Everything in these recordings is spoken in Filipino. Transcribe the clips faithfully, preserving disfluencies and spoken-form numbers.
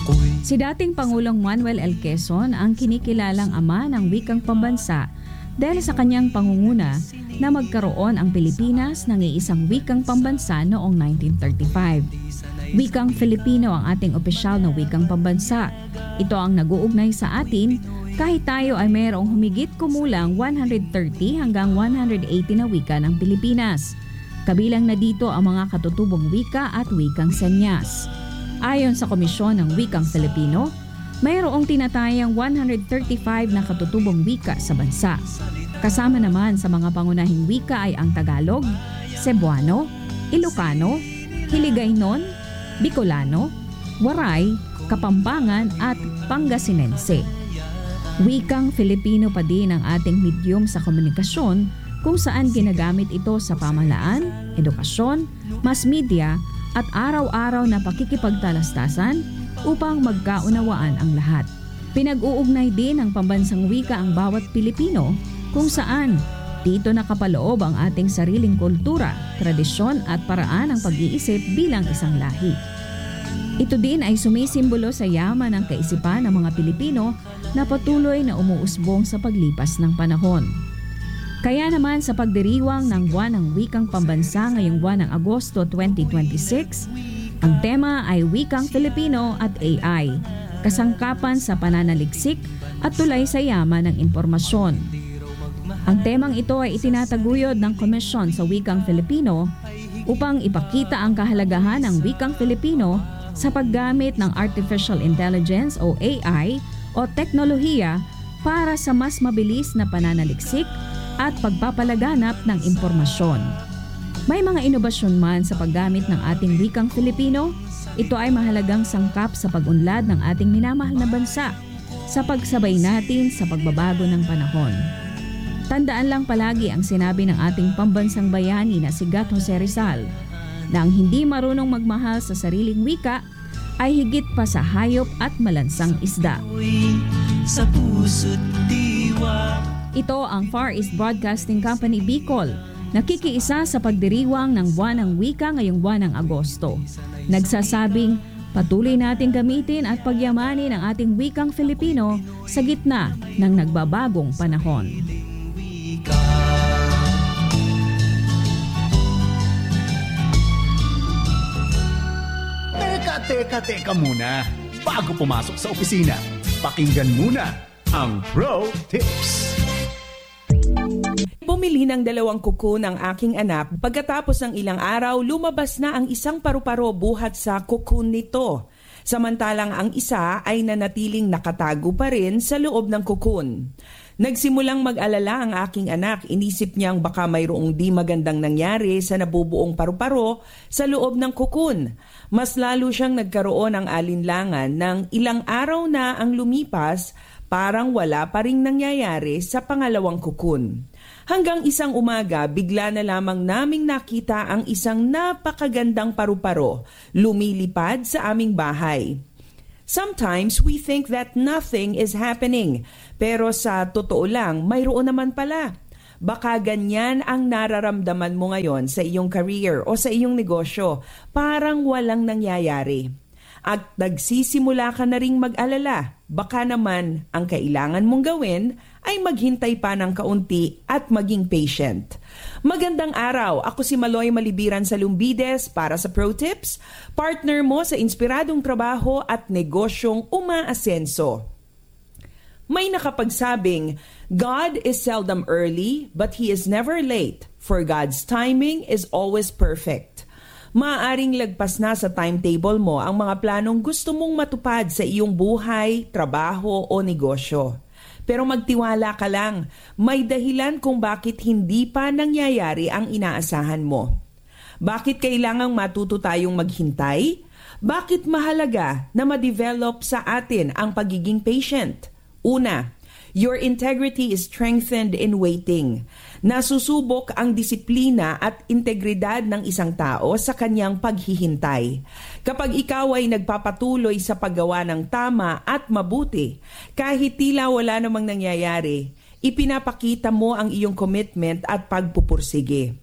Si dating Pangulong Manuel L. Quezon ang kinikilalang ama ng wikang pambansa dahil sa kanyang pangunguna na magkaroon ang Pilipinas ng iisang wikang pambansa noong nineteen thirty-five. Wikang Filipino ang ating opisyal na wikang pambansa. Ito ang nag-uugnay sa atin kahit tayo ay mayroong humigit kumulang one hundred thirty hanggang one hundred eighty na wika ng Pilipinas. Kabilang na dito ang mga katutubong wika at wikang senyas. Ayon sa Komisyon ng Wikang Filipino, mayroong tinatayang one hundred thirty-five na katutubong wika sa bansa. Kasama naman sa mga pangunahing wika ay ang Tagalog, Cebuano, Ilocano, Hiligaynon, Bicolano, Waray, Kapampangan at Pangasinense. Wikang Filipino pa din ang ating medium sa komunikasyon kung saan ginagamit ito sa pamahalaan, edukasyon, mass media at araw-araw na pakikipagtalastasan upang magkaunawaan ang lahat. Pinag-uugnay din ng pambansang wika ang bawat Pilipino kung saan dito nakapaloob ang ating sariling kultura, tradisyon at paraan ng pag-iisip bilang isang lahi. Ito din ay sumisimbolo sa yaman ng kaisipan ng mga Pilipino na patuloy na umuusbong sa paglipas ng panahon. Kaya naman sa pagdiriwang ng Buwan ng Wikang Pambansa ngayong buwan ng Agosto twenty twenty-six, ang tema ay Wikang Filipino at A I, kasangkapan sa pananaliksik at tulay sa yaman ng impormasyon. Ang temang ito ay itinataguyod ng Komisyon sa Wikang Filipino upang ipakita ang kahalagahan ng Wikang Filipino sa paggamit ng Artificial Intelligence o A I o teknolohiya para sa mas mabilis na pananaliksik at pagpapalaganap ng impormasyon. May mga inobasyon man sa paggamit ng ating wikang Filipino, ito ay mahalagang sangkap sa pag-unlad ng ating minamahal na bansa sa pagsabay natin sa pagbabago ng panahon. Tandaan lang palagi ang sinabi ng ating pambansang bayani na si Gat Jose Rizal na ang hindi marunong magmahal sa sariling wika ay higit pa sa hayop at malansang isda. Sa puso't diwa. Ito ang Far East Broadcasting Company Bicol, nakikiisa sa pagdiriwang ng Buwan ng Wika ngayong buwan ng Agosto. Nagsasabing patuloy nating gamitin at pagyamanin ang ating wikang Filipino sa gitna ng nagbabagong panahon. Teka, teka, teka muna. Bago pumasok sa opisina, pakinggan muna ang Pro Tips. Bumili ng dalawang kuko ng aking anak. Pagkatapos ng ilang araw, lumabas na ang isang paru-paro buhat sa kuko nito. Samantalang ang isa ay nanatiling nakatago pa rin sa loob ng kukun. Nagsimulang mag-alala ang aking anak. Inisip niyang baka mayroong di magandang nangyari sa nabubuong paru-paro sa loob ng kukun. Mas lalo siyang nagkaroon ng alinlangan ng ilang araw na ang lumipas, parang wala pa ring nangyayari sa pangalawang kukun. Hanggang isang umaga, bigla na lamang naming nakita ang isang napakagandang paru-paro lumilipad sa aming bahay. Sometimes we think that nothing is happening, pero sa totoo lang, mayroon naman pala. Baka ganyan ang nararamdaman mo ngayon sa iyong career o sa iyong negosyo, parang walang nangyayari. At nagsisimula ka na ring mag-alala, baka naman ang kailangan mong gawin ay maghintay pa ng kaunti at maging patient. Magandang araw, ako si Maloy Malibiran sa Lumbides para sa Pro Tips, partner mo sa inspiradong trabaho at negosyong umaasenso. May nakapagsabing, God is seldom early but He is never late, for God's timing is always perfect. Maaaring lagpas na sa timetable mo ang mga planong gusto mong matupad sa iyong buhay, trabaho o negosyo. Pero magtiwala ka lang, may dahilan kung bakit hindi pa nangyayari ang inaasahan mo. Bakit kailangang matuto tayong maghintay? Bakit mahalaga na ma-develop sa atin ang pagiging patient? Una, your integrity is strengthened in waiting. Nasusubok ang disiplina at integridad ng isang tao sa kanyang paghihintay. Kapag ikaw ay nagpapatuloy sa paggawa ng tama at mabuti, kahit tila wala namang nangyayari, ipinapakita mo ang iyong commitment at pagpupursige.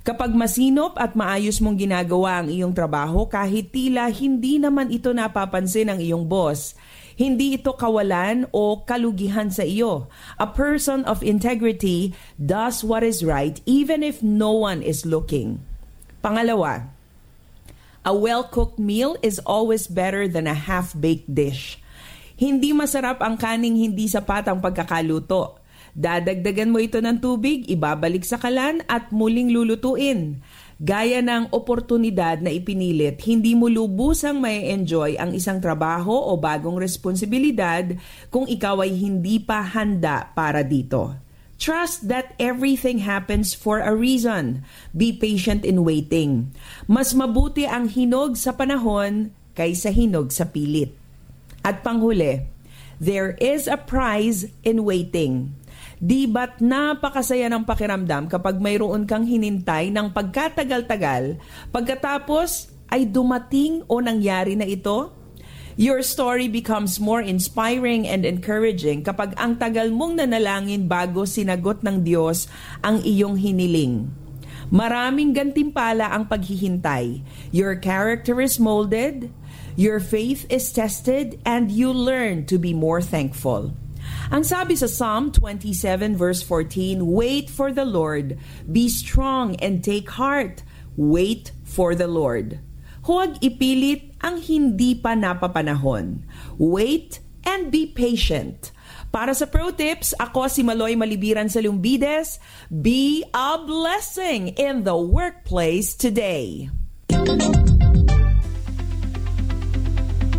Kapag masinop at maayos mong ginagawa ang iyong trabaho kahit tila hindi naman ito napapansin ng iyong boss, hindi ito kawalan o kalugihan sa iyo. A person of integrity does what is right even if no one is looking. Pangalawa, a well-cooked meal is always better than a half-baked dish. Hindi masarap ang kaning hindi sapat ang pagkakaluto. Dadagdagan mo ito ng tubig, ibabalik sa kalan at muling lulutuin. Gaya ng oportunidad na ipinilit, hindi mo lubusang may enjoy ang isang trabaho o bagong responsibilidad kung ikaw ay hindi pa handa para dito. Trust that everything happens for a reason. Be patient in waiting. Mas mabuti ang hinog sa panahon kaysa hinog sa pilit. At panghuli, there is a prize in waiting. Di ba't napakasaya ng pakiramdam kapag mayroon kang hinintay ng pagkatagal-tagal, pagkatapos ay dumating o nangyari na ito? Your story becomes more inspiring and encouraging kapag ang tagal mong nanalangin bago sinagot ng Diyos ang iyong hiniling. Maraming gantimpala ang paghihintay. Your character is molded, your faith is tested, and you learn to be more thankful. Ang sabi sa Psalm twenty-seven verse fourteen, wait for the Lord, be strong and take heart. Wait for the Lord. Huwag ipilit ang hindi pa napapanahon. Wait and be patient. Para sa Pro Tips, ako si Maloy Malibiran sa Lumbides. Be a blessing in the workplace today.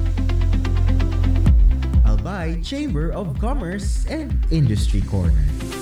Albay Chamber of Commerce and Industry Corner.